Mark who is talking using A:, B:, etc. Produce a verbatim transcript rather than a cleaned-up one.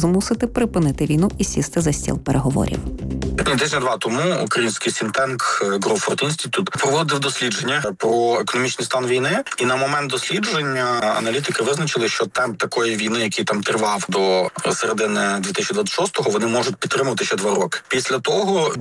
A: змусити припинити війну і сісти за стіл переговорів.
B: Тижня-два тому український сінтенк Гроуфорд Інститут проводив дослідження про економічний стан війни. І на момент дослідження аналітики визначили, що темп такої війни, який там тривав до середини дві тисячі двадцять шостого, вони можуть підтримувати ще два роки. Після того